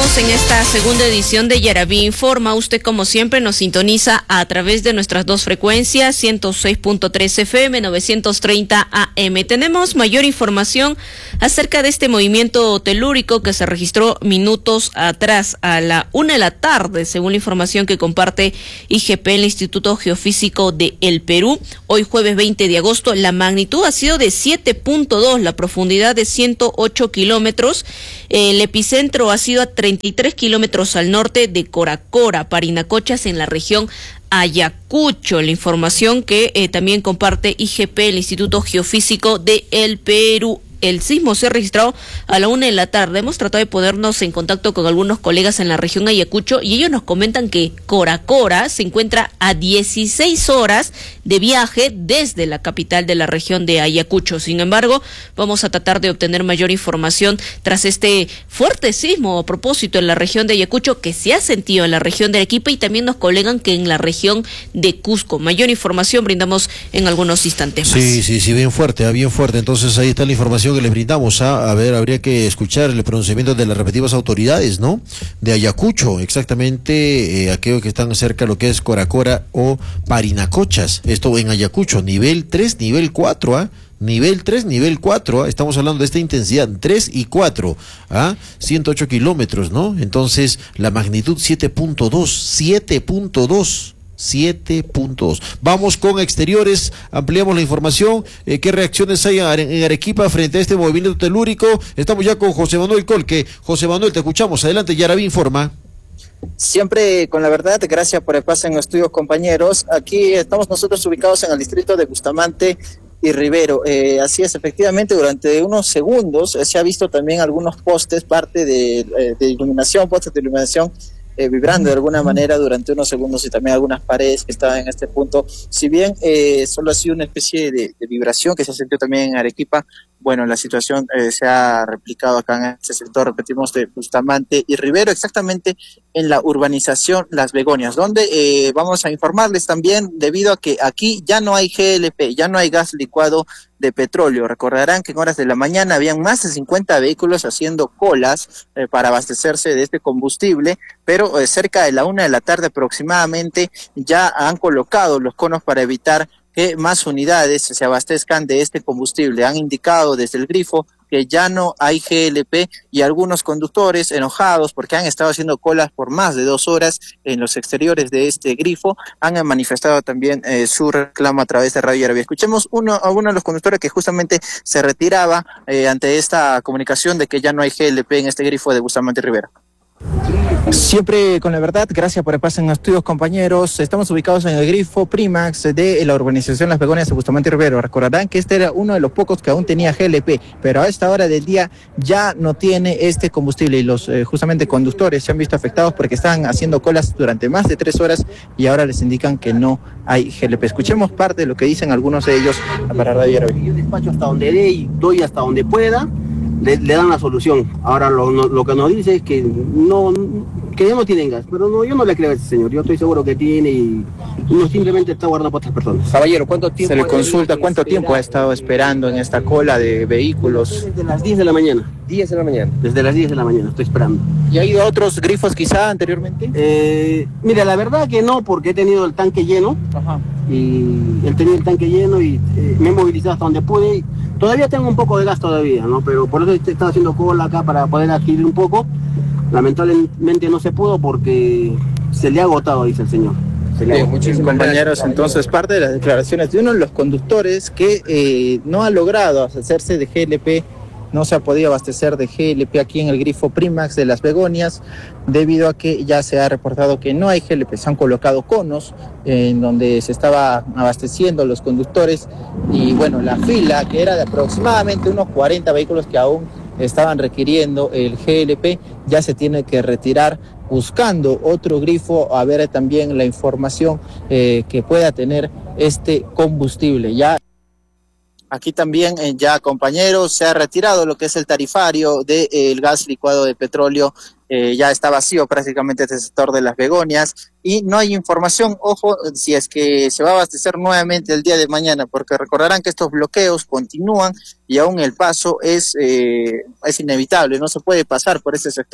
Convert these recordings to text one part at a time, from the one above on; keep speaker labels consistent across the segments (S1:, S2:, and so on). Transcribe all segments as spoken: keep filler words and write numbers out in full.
S1: Continuamos en esta segunda edición de Yaraví Informa. Usted, como siempre, nos sintoniza a través de nuestras dos frecuencias, ciento seis punto tres F M, novecientos treinta A M. Tenemos mayor información acerca de este movimiento telúrico que se registró minutos atrás, a la una de la tarde, según la información que comparte I G P, el Instituto Geofísico de El Perú. Hoy, jueves veinte de agosto, la magnitud ha sido de siete punto dos, la profundidad de ciento ocho kilómetros. El epicentro ha sido a treinta y tres kilómetros al norte de Coracora, Parinacochas, en la región Ayacucho. La información que eh, también comparte I G P, el Instituto Geofísico de El Perú. El sismo se ha registrado a la una de la tarde. Hemos tratado de ponernos en contacto con algunos colegas en la región Ayacucho y ellos nos comentan que Coracora se encuentra a dieciséis horas de viaje desde la capital de la región de Ayacucho. Sin embargo, vamos a tratar de obtener mayor información tras este fuerte sismo a propósito en la región de Ayacucho, que se ha sentido en la región de Arequipa, y también nos colegan que en la región de Cusco. Mayor información brindamos en algunos instantes más.
S2: Sí, sí, sí, bien fuerte, bien fuerte. Entonces ahí está la información que les brindamos. ¿ah? A ver, habría que escuchar el pronunciamiento de las respectivas autoridades, ¿no? De Ayacucho, exactamente, eh, aquellos que están cerca de lo que es Coracora o Parinacochas. Esto en Ayacucho, nivel tres, nivel cuatro, ¿ah? Nivel tres, nivel cuatro, ¿eh? Estamos hablando de esta intensidad, tres y cuatro, ¿ah? ciento ocho kilómetros, ¿no? Entonces, la magnitud siete punto dos, siete punto dos. siete punto dos. Vamos con exteriores, ampliamos la información. Eh, ¿Qué reacciones hay en Arequipa frente a este movimiento telúrico? Estamos ya con José Manuel Colque. José Manuel, te escuchamos. Adelante, Yaraví Informa.
S3: Siempre con la verdad, gracias por el pase en los estudios, compañeros. Aquí estamos nosotros ubicados en el distrito de Bustamante y Rivero. Eh, así es, efectivamente, durante unos segundos eh, se ha visto también algunos postes, parte de, eh, de iluminación, postes de iluminación, Eh, vibrando de alguna manera durante unos segundos, y también algunas paredes que estaban en este punto. Si bien eh, solo ha sido una especie de, de vibración que se sintió también en Arequipa, bueno, la situación eh, se ha replicado acá en este sector, repetimos, de Bustamante y Rivero, exactamente en la urbanización Las Begonias, donde eh, vamos a informarles también, debido a que aquí ya no hay G L P, ya no hay gas licuado de petróleo. Recordarán que en horas de la mañana habían más de cincuenta vehículos haciendo colas eh, para abastecerse de este combustible, pero eh, cerca de la una de la tarde aproximadamente ya han colocado los conos para evitar que más unidades se abastezcan de este combustible. Han indicado desde el grifo que ya no hay G L P, y algunos conductores enojados porque han estado haciendo colas por más de dos horas en los exteriores de este grifo han manifestado también eh, su reclamo a través de Radio Yaraví. Escuchemos uno, a uno de los conductores que justamente se retiraba eh, ante esta comunicación de que ya no hay G L P en este grifo de Bustamante y Rivero.
S4: Siempre con la verdad, gracias por el pase en los estudios, compañeros. Estamos ubicados en el grifo Primax de la urbanización Las Begonias de Bustamante y Rivero. Recordarán que este era uno de los pocos que aún tenía G L P, pero a esta hora del día ya no tiene este combustible, y los eh, justamente conductores se han visto afectados porque estaban haciendo colas durante más de tres horas y ahora les indican que no hay G L P. Escuchemos parte de lo que dicen algunos de ellos para Radio Yaraví.
S5: Yo despacho hasta donde dé y doy hasta donde pueda. Le, le dan la solución. Ahora lo, no, lo que nos dice es que no, que ya no tienen gas, pero no, yo no le creo a ese señor, yo estoy seguro que tiene, y uno simplemente está guardando para otras personas.
S4: Caballero, ¿cuánto tiempo se le consulta, cuánto tiempo ha estado esperando en esta cola de vehículos?
S5: Desde las diez de la mañana.
S4: diez de la mañana.
S5: Desde las diez de la mañana estoy esperando.
S4: ¿Y ha ido a otros grifos quizá anteriormente?
S5: Eh, mira, la verdad que no, porque he tenido el tanque lleno. Ajá. Y he tenido el tanque lleno y eh, me he movilizado hasta donde pude. Y todavía tengo un poco de gas todavía, ¿no? Pero por eso he estado haciendo cola acá para poder adquirir un poco. Lamentablemente no se pudo porque se le ha agotado, dice el señor.
S4: Bien, muchísimos compañeros, entonces parte de las declaraciones de uno de los conductores que eh, no ha logrado hacerse de G L P, no se ha podido abastecer de G L P aquí en el grifo Primax de Las Begonias, debido a que ya se ha reportado que no hay G L P. Se han colocado conos eh, en donde se estaba abasteciendo los conductores, y bueno, la fila, que era de aproximadamente unos cuarenta vehículos que aún estaban requiriendo el G L P, ya se tiene que retirar, buscando otro grifo a ver también la información eh, que pueda tener este combustible. Ya
S3: Aquí también eh, ya, compañeros, se ha retirado lo que es el tarifario del de, eh, gas licuado de petróleo. Eh, ya está vacío prácticamente este sector de Las Begonias y no hay información, ojo, si es que se va a abastecer nuevamente el día de mañana, porque recordarán que estos bloqueos continúan y aún el paso es, eh, es inevitable, no se puede pasar por este sector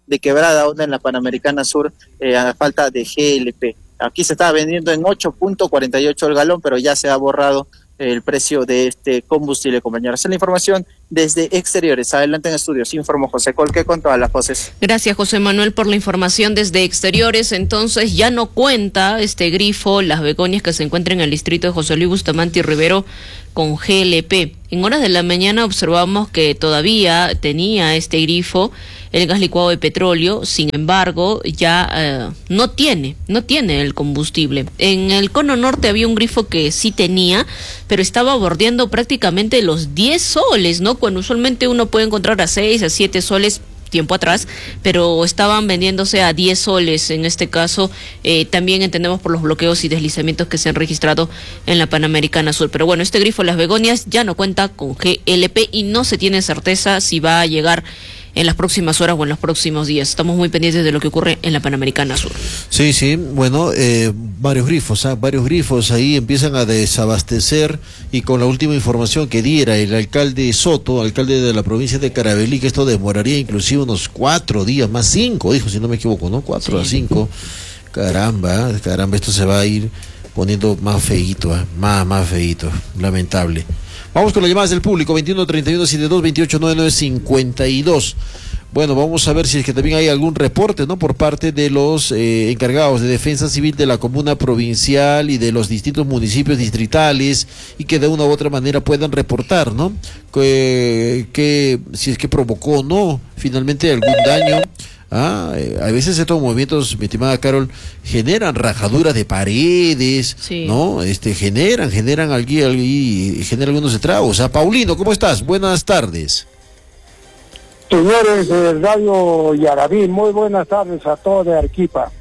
S3: de Quebrada Honda en la Panamericana Sur eh, a falta de G L P. Aquí se estaba vendiendo en ocho punto cuarenta y ocho el galón, pero ya se ha borrado el precio de este combustible, compañeros. Es la información desde Exteriores. Adelante en estudios, informó José Colque con todas las voces.
S1: Gracias, José Manuel, por la información desde Exteriores. Entonces ya no cuenta este grifo Las Begonias que se encuentra en el distrito de José Luis Bustamante y Rivero con G L P. En horas de la mañana observamos que todavía tenía este grifo el gas licuado de petróleo, sin embargo ya eh, no tiene, no tiene el combustible. En el cono norte había un grifo que sí tenía, pero estaba bordeando prácticamente los diez soles, ¿no? Cuando usualmente uno puede encontrar a seis, a siete soles tiempo atrás, pero estaban vendiéndose a diez soles. En este caso, eh, también entendemos por los bloqueos y deslizamientos que se han registrado en la Panamericana Sur. Pero bueno, este grifo Las Begonias ya no cuenta con G L P y no se tiene certeza si va a llegar en las próximas horas o en los próximos días. Estamos muy pendientes de lo que ocurre en la Panamericana Sur.
S2: Sí, sí, bueno, eh, varios grifos, ¿eh? varios grifos ahí empiezan a desabastecer, y con la última información que diera el alcalde Soto, alcalde de la provincia de Caravelí, que esto demoraría inclusive unos cuatro días, más cinco, dijo, si no me equivoco, ¿no? Cuatro sí. a cinco. Caramba, caramba, esto se va a ir poniendo más feíto, ¿eh? más, más feíto, lamentable. Vamos con las llamadas del público, veintiuno treinta y uno setenta y dos veintiocho noventa y nueve cincuenta y dos. Bueno, vamos a ver si es que también hay algún reporte, ¿no? Por parte de los eh, encargados de defensa civil de la comuna provincial y de los distintos municipios distritales, y que de una u otra manera puedan reportar, ¿no? Que, que si es que provocó o no finalmente algún daño. Ah, eh, a veces estos movimientos, mi estimada Carol, generan rajaduras de paredes, sí. ¿no? Este, generan, generan allí, allí, generan algunos estragos. Ah, Paulino, ¿cómo estás? Buenas tardes.
S6: Señores de Radio Yarabí, muy buenas tardes a todos de Arequipa.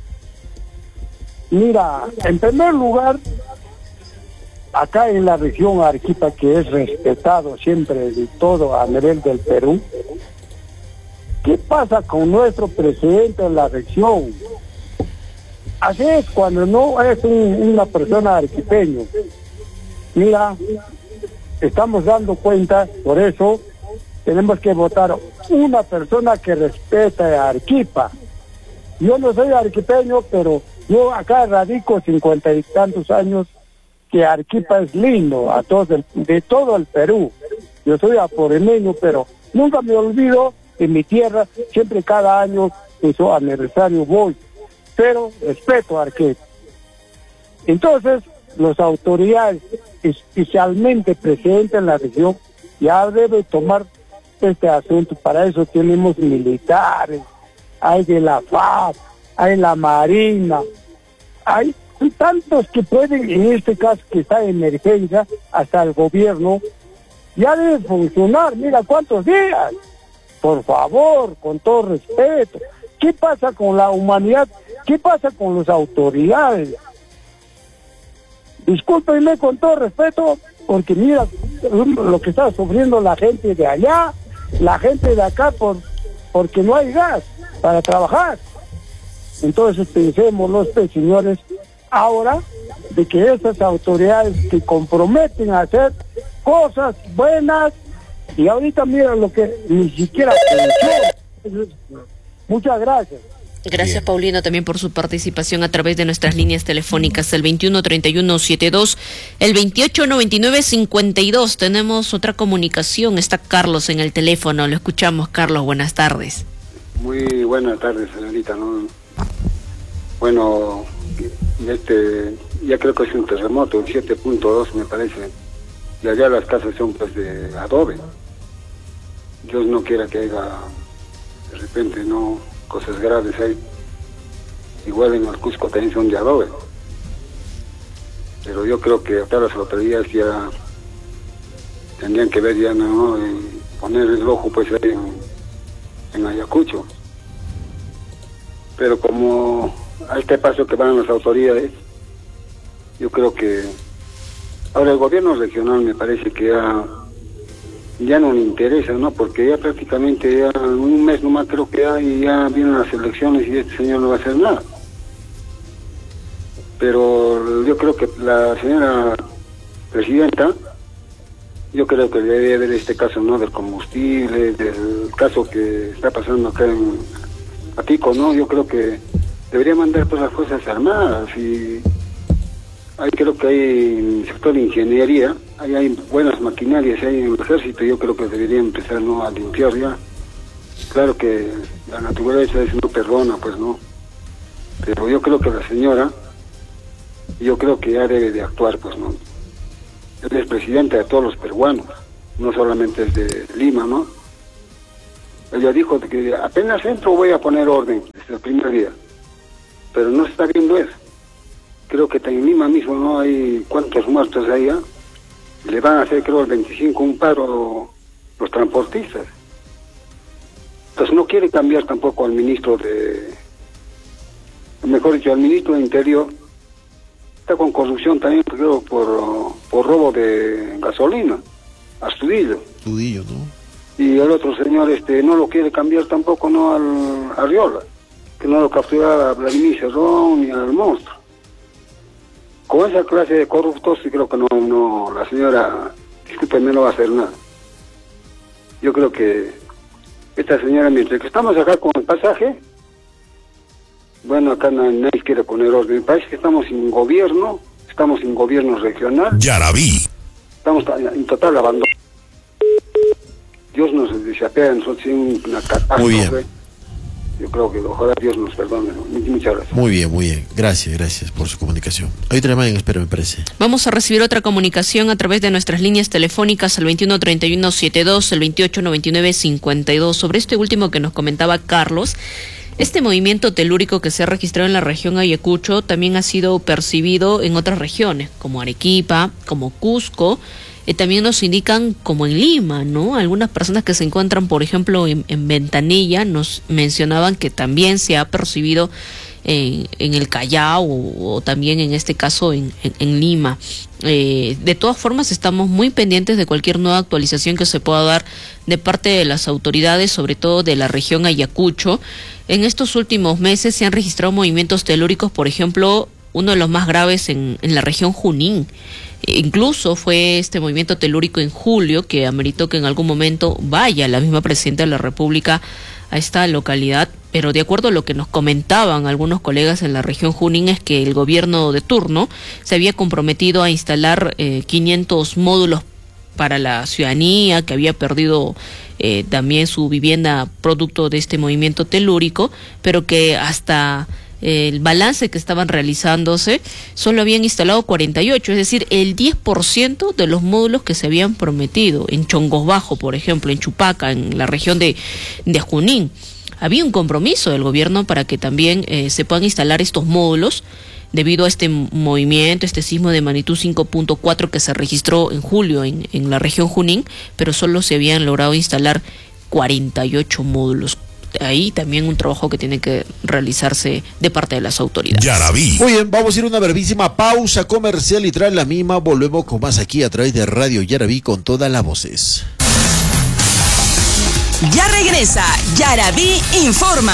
S6: Mira, en primer lugar, acá en la región Arequipa, que es respetado siempre de todo a nivel del Perú, ¿qué pasa con nuestro presidente en la región? Así es cuando no es un, una persona arequipeño. Mira, estamos dando cuenta, por eso tenemos que votar una persona que respete a Arequipa. Yo no soy arequipeño, pero yo acá radico cincuenta y tantos años, que Arequipa es lindo, a todos el, de todo el Perú. Yo soy aporemeño, pero nunca me olvido en mi tierra, siempre cada año en su aniversario voy, pero respeto a Arequipa. Entonces, las autoridades, especialmente el presidente en la región, ya debe tomar este asunto. Para eso tenemos militares, hay de la F A B, hay la Marina, hay tantos que pueden, en este caso que está en emergencia, hasta el gobierno, ya debe funcionar. Mira cuántos días. Por favor, con todo respeto. ¿Qué pasa con la humanidad? ¿Qué pasa con las autoridades? Discúlpenme con todo respeto, porque mira lo que está sufriendo la gente de allá, la gente de acá, por porque no hay gas para trabajar. Entonces pensemos los señores ahora de que esas autoridades que comprometen a hacer cosas buenas, y ahorita mira lo que ni siquiera pensó. Muchas gracias.
S1: Gracias, bien. Paulino, también por su participación a través de nuestras líneas telefónicas, el veintiuno treinta y uno setenta y dos, el veintiocho noventa y nueve cincuenta y dos. Tenemos otra comunicación, está Carlos en el teléfono, lo escuchamos. Carlos, buenas tardes.
S7: Muy buenas tardes, señorita, ¿no? Bueno, este, ya creo que es un terremoto, siete punto dos me parece, y allá las casas son pues de adobe. Dios no quiera que haya de repente no cosas graves ahí. Igual en el Cusco también son de adobe, pero yo creo que acá las autoridades ya tendrían que ver ya, ¿no? Y poner el ojo pues ahí en, en Ayacucho. Pero como a este paso que van las autoridades, yo creo que ahora el gobierno regional me parece que ya ya no le interesa, ¿no? Porque ya prácticamente ya un mes nomás creo que ya, y ya vienen las elecciones y este señor no va a hacer nada. Pero yo creo que la señora presidenta, yo creo que debe ver este caso, ¿no? Del combustible, del caso que está pasando acá en, a pico, ¿no? Yo creo que debería mandar pues las Fuerzas Armadas y hay, creo que hay en el sector de ingeniería, ahí hay buenas maquinarias, hay en el ejército, yo creo que debería empezar, ¿no?, a limpiar ya. Claro que la naturaleza es no perdona, pues, ¿no? Pero yo creo que la señora, yo creo que ya debe de actuar, pues, ¿no? Él es presidente de todos los peruanos, no solamente es de Lima, ¿no? Ella dijo que apenas entro voy a poner orden desde el primer día, pero no se está viendo eso. Creo que en Lima mismo no hay cuántos muertos allá, le van a hacer, creo, el veinticinco un paro los transportistas. Entonces no quiere cambiar tampoco al ministro de, mejor dicho, al ministro de Interior. Está con corrupción también, creo, por, por robo de gasolina, Astudillo.
S2: Astudillo, ¿no?
S7: Y el otro señor este no lo quiere cambiar tampoco, no al Arriola, que no lo capturara a Vladimir Cerrón ni al monstruo. Con esa clase de corruptos, sí creo que no, no, la señora, discúlpenme, no va a hacer nada. Yo creo que esta señora, mientras que estamos acá con el pasaje, bueno, acá nadie, nadie quiere poner orden. Me parece que estamos sin gobierno, estamos sin gobierno regional.
S8: Yaraví.
S7: Estamos en total abandono. Dios nos desapea de nosotros en una catástrofe.
S2: Muy bien.
S7: Yo creo que ojalá Dios nos perdone. Muchas gracias.
S2: Muy bien, muy bien. Gracias, gracias por su comunicación. Hay otra llamada en espera, me parece.
S1: Vamos a recibir otra comunicación a través de nuestras líneas telefónicas al veintiuno treinta y uno setenta y dos, el veintiocho noventa y nueve cincuenta y dos. Sobre este último que nos comentaba Carlos, este movimiento telúrico que se ha registrado en la región Ayacucho también ha sido percibido en otras regiones, como Arequipa, como Cusco. Eh, también nos indican como en Lima, ¿no? Algunas personas que se encuentran, por ejemplo, en, en Ventanilla, nos mencionaban que también se ha percibido en, en el Callao o, o también en este caso en, en, en Lima. Eh, de todas formas, estamos muy pendientes de cualquier nueva actualización que se pueda dar de parte de las autoridades, sobre todo de la región Ayacucho. En estos últimos meses se han registrado movimientos telúricos, por ejemplo, uno de los más graves en, en la región Junín. Incluso fue este movimiento telúrico en julio que ameritó que en algún momento vaya la misma presidenta de la República a esta localidad, pero de acuerdo a lo que nos comentaban algunos colegas en la región Junín es que el gobierno de turno se había comprometido a instalar eh, quinientos módulos para la ciudadanía que había perdido eh, también su vivienda producto de este movimiento telúrico, pero que hasta el balance que estaban realizándose, solo habían instalado cuarenta y ocho, es decir, el diez por ciento de los módulos que se habían prometido. En Chongos Bajo, por ejemplo, en Chupaca, en la región de, de Junín, había un compromiso del gobierno para que también eh, se puedan instalar estos módulos debido a este movimiento, este sismo de magnitud cinco punto cuatro que se registró en julio en, en la región Junín, pero solo se habían logrado instalar cuarenta y ocho módulos. Ahí también un trabajo que tiene que realizarse de parte de las autoridades.
S8: Yaraví.
S2: Muy bien, vamos a ir a una brevísima pausa comercial y tras la misma volvemos con más aquí a través de Radio Yaraví con todas las voces.
S9: Ya regresa Yaraví Informa.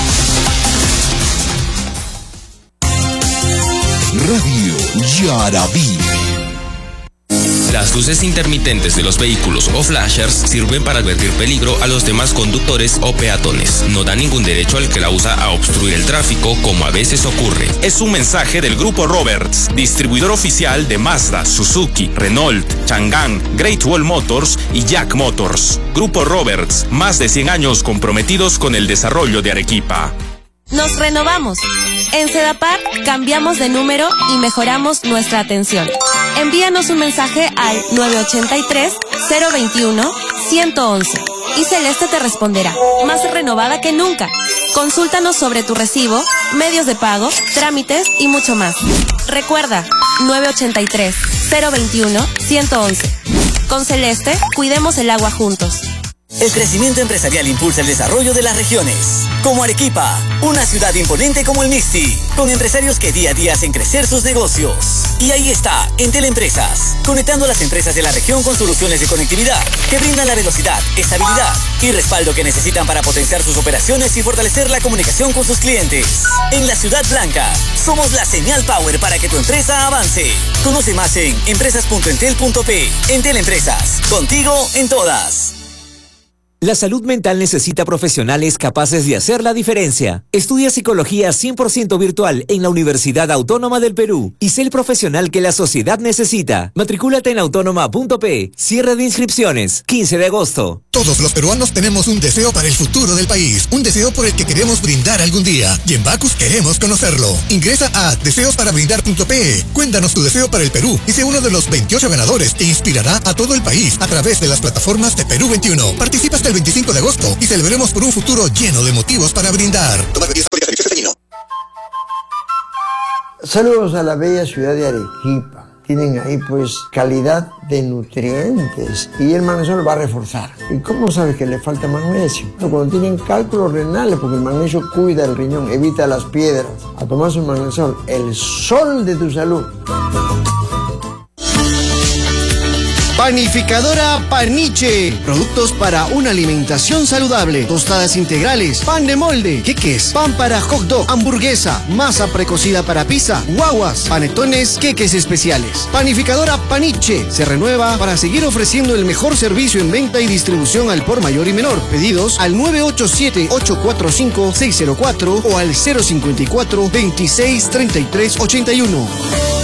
S8: Radio Yaraví.
S10: Las luces intermitentes de los vehículos o flashers sirven para advertir peligro a los demás conductores o peatones. No da ningún derecho al que la usa a obstruir el tráfico, como a veces ocurre.
S11: Es un mensaje del Grupo Roberts, distribuidor oficial de Mazda, Suzuki, Renault, Chang'an, Great Wall Motors y Jack Motors. Grupo Roberts, más de cien años comprometidos con el desarrollo de Arequipa.
S12: Nos renovamos. En Sedapar cambiamos de número y mejoramos nuestra atención. Envíanos un mensaje al nueve ocho tres, cero veintiuno, ciento once y Celeste te responderá, más renovada que nunca. Consúltanos sobre tu recibo, medios de pago, trámites y mucho más. Recuerda, nueve ocho tres, cero veintiuno, ciento once. Con Celeste, cuidemos el agua juntos.
S13: El crecimiento empresarial impulsa el desarrollo de las regiones, como Arequipa, una ciudad imponente como el Mixti, con empresarios que día a día hacen crecer sus negocios. Y ahí está, Entel Empresas, conectando a las empresas de la región con soluciones de conectividad que brindan la velocidad, estabilidad y respaldo que necesitan para potenciar sus operaciones y fortalecer la comunicación con sus clientes. En la Ciudad Blanca, somos la señal power para que tu empresa avance. Conoce más en empresas punto entel punto pe. Entel Empresas, contigo en todas.
S14: La salud mental necesita profesionales capaces de hacer la diferencia. Estudia psicología cien por ciento virtual en la Universidad Autónoma del Perú y sé el profesional que la sociedad necesita. Matricúlate en autónoma punto pe. Cierre de inscripciones, quince de agosto.
S15: Todos los peruanos tenemos un deseo para el futuro del país, un deseo por el que queremos brindar algún día, y en Bacus queremos conocerlo. Ingresa a deseos para brindar punto pe. Cuéntanos tu deseo para el Perú y sé uno de los veintiocho ganadores que inspirará a todo el país a través de las plataformas de Perú veintiuno. Participa hasta el veinticinco de agosto y celebremos por un futuro lleno de motivos para brindar.
S16: Saludos a la bella ciudad de Arequipa. Tienen ahí pues calidad de nutrientes y el magnesio lo va a reforzar. ¿Y cómo sabes que le falta magnesio? Cuando tienen cálculos renales, porque el magnesio cuida el riñón, evita las piedras. A tomar su magnesol, el sol de tu salud.
S17: Panificadora Paniche. Productos para una alimentación saludable. Tostadas integrales, pan de molde, queques, pan para hot dog, hamburguesa, masa precocida para pizza, guaguas, panetones, queques especiales. Panificadora Paniche se renueva para seguir ofreciendo el mejor servicio en venta y distribución al por mayor y menor. Pedidos al nueve ocho siete, ocho cuatro cinco, seis cero cuatro o al cero cinco cuatro, veintiséis, treinta y tres, ochenta y uno.